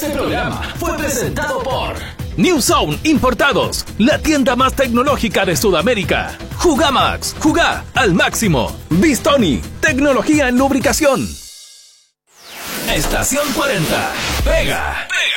Este programa fue presentado por New Zone Importados, la tienda más tecnológica de Sudamérica. Jugamax, jugá al máximo. Bistoni, tecnología en lubricación. Estación 40, pega.